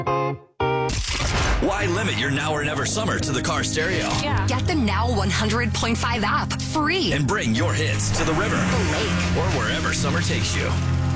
Why limit your now or never summer to the car stereo? Yeah. Get the Now 100.5 app free. And bring your hits to the river The lake. or wherever summer takes you.